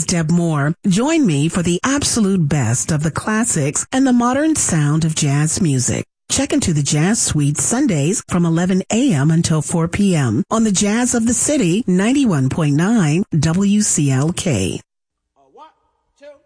Deb Moore. Join me for the absolute best of the classics and the modern sound of jazz music. Check into the Jazz Suite Sundays from 11 a.m. until 4 p.m. on the Jazz of the City 91.9 WCLK.